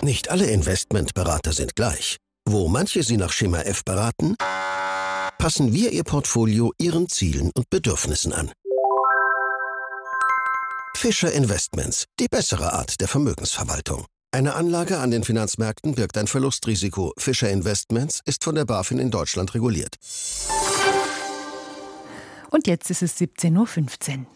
Nicht alle Investmentberater sind gleich. Wo manche Sie nach Schema F beraten, passen wir Ihr Portfolio Ihren Zielen und Bedürfnissen an. Fischer Investments, die bessere Art der Vermögensverwaltung. Eine Anlage an den Finanzmärkten birgt ein Verlustrisiko. Fischer Investments ist von der BaFin in Deutschland reguliert. Und jetzt ist es 17:15 Uhr.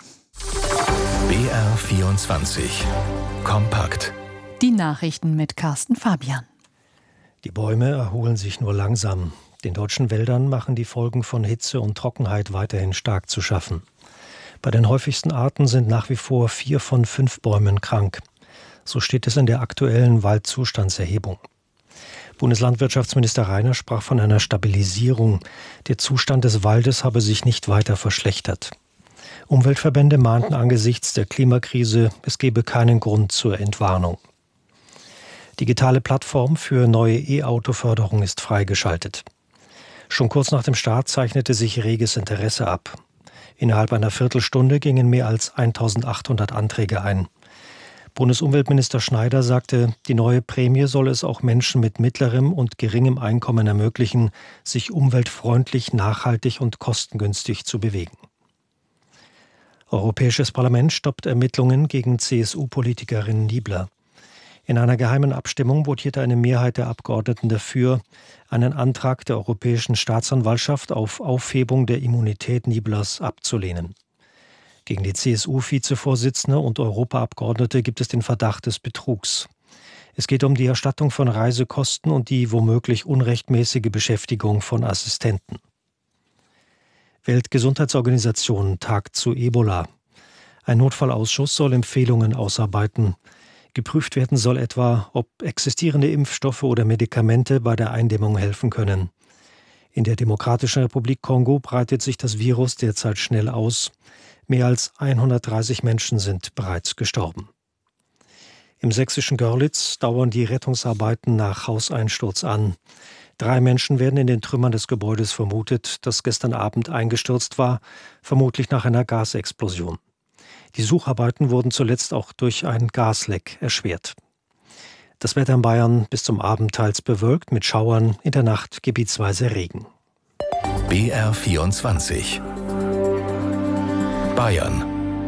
BR24 Kompakt. Die Nachrichten mit Carsten Fabian. Die Bäume erholen sich nur langsam. Den deutschen Wäldern machen die Folgen von Hitze und Trockenheit weiterhin stark zu schaffen. Bei den häufigsten Arten sind nach wie vor 4 von 5 Bäumen krank. So steht es in der aktuellen Waldzustandserhebung. Bundeslandwirtschaftsminister Reiner sprach von einer Stabilisierung. Der Zustand des Waldes habe sich nicht weiter verschlechtert. Umweltverbände mahnten angesichts der Klimakrise, es gebe keinen Grund zur Entwarnung. Digitale Plattform für neue E-Auto-Förderung ist freigeschaltet. Schon kurz nach dem Start zeichnete sich reges Interesse ab. Innerhalb einer Viertelstunde gingen mehr als 1.800 Anträge ein. Bundesumweltminister Schneider sagte, die neue Prämie solle es auch Menschen mit mittlerem und geringem Einkommen ermöglichen, sich umweltfreundlich, nachhaltig und kostengünstig zu bewegen. Europäisches Parlament stoppt Ermittlungen gegen CSU-Politikerin Niebler. In einer geheimen Abstimmung votierte eine Mehrheit der Abgeordneten dafür, einen Antrag der Europäischen Staatsanwaltschaft auf Aufhebung der Immunität Nieblers abzulehnen. Gegen die CSU-Vizevorsitzende und Europaabgeordnete gibt es den Verdacht des Betrugs. Es geht um die Erstattung von Reisekosten und die womöglich unrechtmäßige Beschäftigung von Assistenten. Weltgesundheitsorganisation tagt zu Ebola. Ein Notfallausschuss soll Empfehlungen ausarbeiten. Geprüft werden soll etwa, ob existierende Impfstoffe oder Medikamente bei der Eindämmung helfen können. In der Demokratischen Republik Kongo breitet sich das Virus derzeit schnell aus. Mehr als 130 Menschen sind bereits gestorben. Im sächsischen Görlitz dauern die Rettungsarbeiten nach Hauseinsturz an. 3 Menschen werden in den Trümmern des Gebäudes vermutet, das gestern Abend eingestürzt war, vermutlich nach einer Gasexplosion. Die Sucharbeiten wurden zuletzt auch durch ein Gasleck erschwert. Das Wetter in Bayern bis zum Abend teils bewölkt mit Schauern, in der Nacht gebietsweise Regen. BR24 Bayern.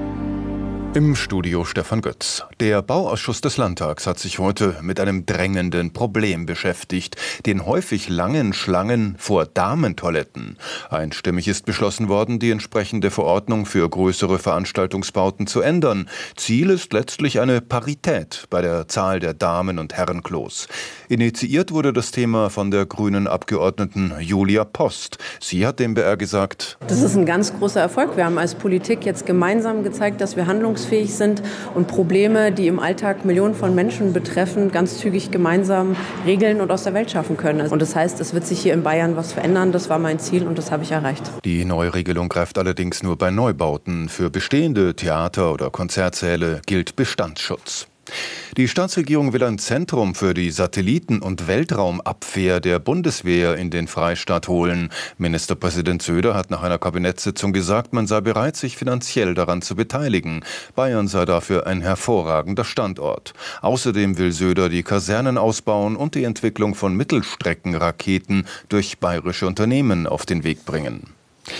Im Studio Stefan Götz. Der Bauausschuss des Landtags hat sich heute mit einem drängenden Problem beschäftigt, den häufig langen Schlangen vor Damentoiletten. Einstimmig ist beschlossen worden, die entsprechende Verordnung für größere Veranstaltungsbauten zu ändern. Ziel ist letztlich eine Parität bei der Zahl der Damen- und Herrenklos. Initiiert wurde das Thema von der grünen Abgeordneten Julia Post. Sie hat dem BR gesagt: Das ist ein ganz großer Erfolg. Wir haben als Politik jetzt gemeinsam gezeigt, dass wir handlungsfähig sind und Probleme, die im Alltag Millionen von Menschen betreffen, ganz zügig gemeinsam regeln und aus der Welt schaffen können. Und das heißt, es wird sich hier in Bayern was verändern. Das war mein Ziel und das habe ich erreicht. Die Neuregelung greift allerdings nur bei Neubauten. Für bestehende Theater- oder Konzertsäle gilt Bestandsschutz. Die Staatsregierung will ein Zentrum für die Satelliten- und Weltraumabwehr der Bundeswehr in den Freistaat holen. Ministerpräsident Söder hat nach einer Kabinettssitzung gesagt, man sei bereit, sich finanziell daran zu beteiligen. Bayern sei dafür ein hervorragender Standort. Außerdem will Söder die Kasernen ausbauen und die Entwicklung von Mittelstreckenraketen durch bayerische Unternehmen auf den Weg bringen.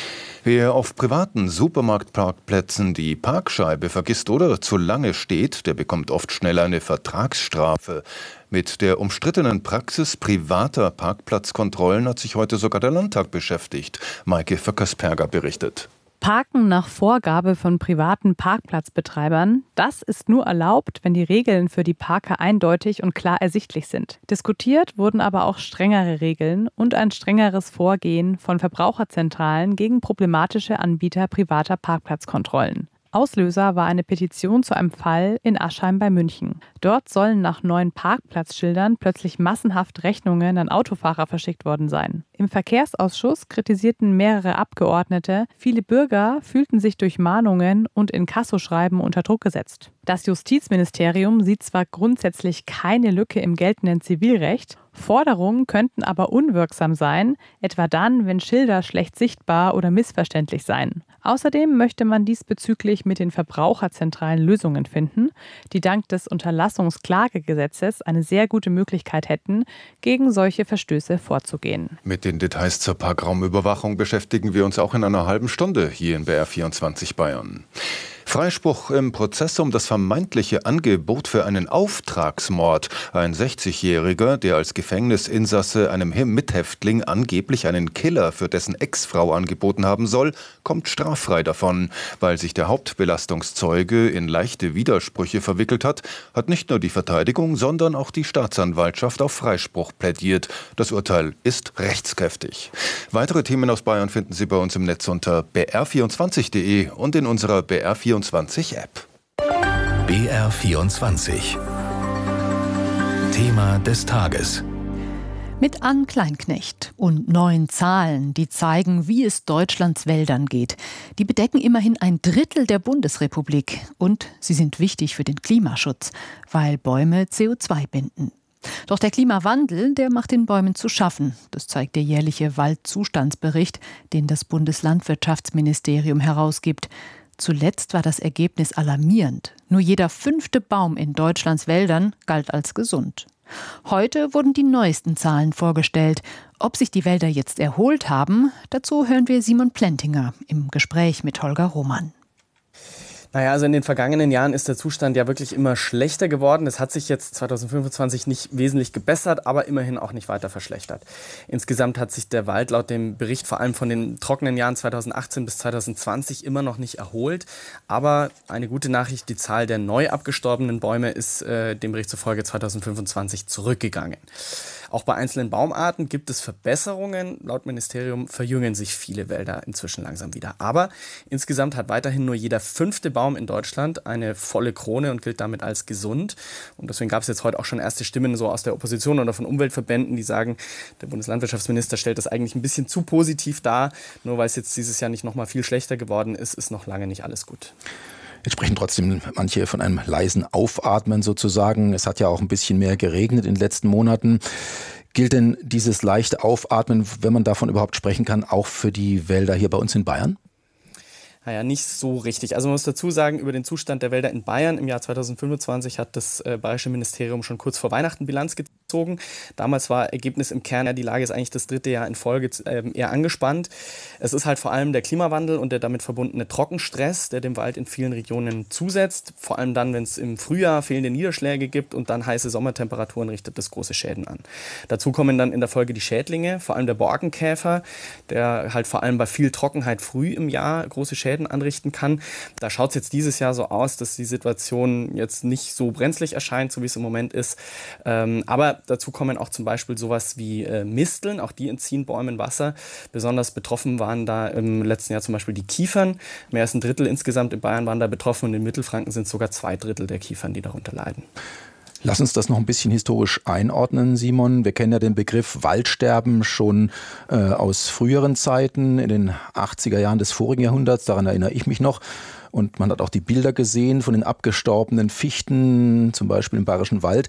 Wer auf privaten Supermarktparkplätzen die Parkscheibe vergisst oder zu lange steht, der bekommt oft schnell eine Vertragsstrafe. Mit der umstrittenen Praxis privater Parkplatzkontrollen hat sich heute sogar der Landtag beschäftigt. Maike Vöckersperger berichtet. Parken nach Vorgabe von privaten Parkplatzbetreibern, das ist nur erlaubt, wenn die Regeln für die Parker eindeutig und klar ersichtlich sind. Diskutiert wurden aber auch strengere Regeln und ein strengeres Vorgehen von Verbraucherzentralen gegen problematische Anbieter privater Parkplatzkontrollen. Auslöser war eine Petition zu einem Fall in Aschheim bei München. Dort sollen nach neuen Parkplatzschildern plötzlich massenhaft Rechnungen an Autofahrer verschickt worden sein. Im Verkehrsausschuss kritisierten mehrere Abgeordnete, viele Bürger fühlten sich durch Mahnungen und Inkassoschreiben unter Druck gesetzt. Das Justizministerium sieht zwar grundsätzlich keine Lücke im geltenden Zivilrecht, Forderungen könnten aber unwirksam sein, etwa dann, wenn Schilder schlecht sichtbar oder missverständlich seien. Außerdem möchte man diesbezüglich mit den Verbraucherzentralen Lösungen finden, die dank des Unterlassungsklagegesetzes eine sehr gute Möglichkeit hätten, gegen solche Verstöße vorzugehen. Mit den Details zur Parkraumüberwachung beschäftigen wir uns auch in einer halben Stunde hier in BR24 Bayern. Freispruch im Prozess um das vermeintliche Angebot für einen Auftragsmord. Ein 60-Jähriger, der als Gefängnisinsasse einem Mithäftling angeblich einen Killer für dessen Ex-Frau angeboten haben soll, kommt straffrei davon. Weil sich der Hauptbelastungszeuge in leichte Widersprüche verwickelt hat, hat nicht nur die Verteidigung, sondern auch die Staatsanwaltschaft auf Freispruch plädiert. Das Urteil ist rechtskräftig. Weitere Themen aus Bayern finden Sie bei uns im Netz unter br24.de und in unserer BR24 App. BR24. Thema des Tages. Mit Ann Kleinknecht und neuen Zahlen, die zeigen, wie es Deutschlands Wäldern geht. Die bedecken immerhin 1/3 der Bundesrepublik. Und sie sind wichtig für den Klimaschutz, weil Bäume CO2 binden. Doch der Klimawandel, der macht den Bäumen zu schaffen. Das zeigt der jährliche Waldzustandsbericht, den das Bundeslandwirtschaftsministerium herausgibt. Zuletzt war das Ergebnis alarmierend. Nur jeder 5. Baum in Deutschlands Wäldern galt als gesund. Heute wurden die neuesten Zahlen vorgestellt. Ob sich die Wälder jetzt erholt haben, dazu hören wir Simon Plentinger im Gespräch mit Holger Roman. Naja, also in den vergangenen Jahren ist der Zustand ja wirklich immer schlechter geworden. Es hat sich jetzt 2025 nicht wesentlich gebessert, aber immerhin auch nicht weiter verschlechtert. Insgesamt hat sich der Wald laut dem Bericht vor allem von den trockenen Jahren 2018 bis 2020 immer noch nicht erholt. Aber eine gute Nachricht, die Zahl der neu abgestorbenen Bäume ist dem Bericht zufolge 2025 zurückgegangen. Auch bei einzelnen Baumarten gibt es Verbesserungen. Laut Ministerium verjüngen sich viele Wälder inzwischen langsam wieder. Aber insgesamt hat weiterhin nur jeder 5. Baum in Deutschland eine volle Krone und gilt damit als gesund. Und deswegen gab es jetzt heute auch schon erste Stimmen so aus der Opposition oder von Umweltverbänden, die sagen, der Bundeslandwirtschaftsminister stellt das eigentlich ein bisschen zu positiv dar. Nur weil es jetzt dieses Jahr nicht noch mal viel schlechter geworden ist, ist noch lange nicht alles gut. Jetzt sprechen trotzdem manche von einem leisen Aufatmen sozusagen. Es hat ja auch ein bisschen mehr geregnet in den letzten Monaten. Gilt denn dieses leichte Aufatmen, wenn man davon überhaupt sprechen kann, auch für die Wälder hier bei uns in Bayern? Naja, nicht so richtig. Also man muss dazu sagen, über den Zustand der Wälder in Bayern im Jahr 2025 hat das Bayerische Ministerium schon kurz vor Weihnachten Bilanz gezogen. Damals war Ergebnis im Kern, die Lage ist eigentlich das 3. Jahr in Folge eher angespannt. Es ist halt vor allem der Klimawandel und der damit verbundene Trockenstress, der dem Wald in vielen Regionen zusetzt. Vor allem dann, wenn es im Frühjahr fehlende Niederschläge gibt und dann heiße Sommertemperaturen, richtet das große Schäden an. Dazu kommen dann in der Folge die Schädlinge, vor allem der Borkenkäfer, der halt vor allem bei viel Trockenheit früh im Jahr große Schäden anrichten kann. Da schaut es jetzt dieses Jahr so aus, dass die Situation jetzt nicht so brenzlig erscheint, so wie es im Moment ist. Aber dazu kommen auch zum Beispiel sowas wie Misteln, auch die entziehen Bäumen Wasser. Besonders betroffen waren da im letzten Jahr zum Beispiel die Kiefern. Mehr als 1/3 insgesamt in Bayern waren da betroffen und in Mittelfranken sind sogar 2/3 der Kiefern, die darunter leiden. Lass uns das noch ein bisschen historisch einordnen, Simon. Wir kennen ja den Begriff Waldsterben schon aus früheren Zeiten, in den 80er Jahren des vorigen Jahrhunderts. Daran erinnere ich mich noch. Und man hat auch die Bilder gesehen von den abgestorbenen Fichten, zum Beispiel im Bayerischen Wald.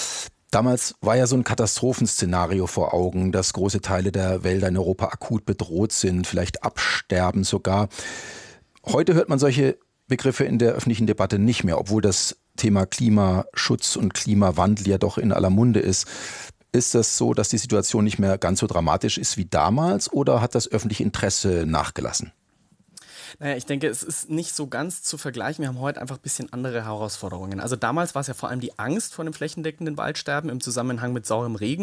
Damals war ja so ein Katastrophenszenario vor Augen, dass große Teile der Wälder in Europa akut bedroht sind, vielleicht absterben sogar. Heute hört man solche Begriffe in der öffentlichen Debatte nicht mehr, obwohl das Thema Klimaschutz und Klimawandel ja doch in aller Munde ist. Ist das so, dass die Situation nicht mehr ganz so dramatisch ist wie damals oder hat das öffentliche Interesse nachgelassen? Naja, ich denke, es ist nicht so ganz zu vergleichen. Wir haben heute einfach ein bisschen andere Herausforderungen. Also damals war es ja vor allem die Angst vor dem flächendeckenden Waldsterben im Zusammenhang mit saurem Regen.